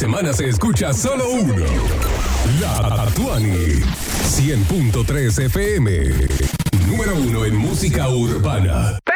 semana se escucha solo uno. La Tuani. 100.3 FM. Número 1 en música urbana.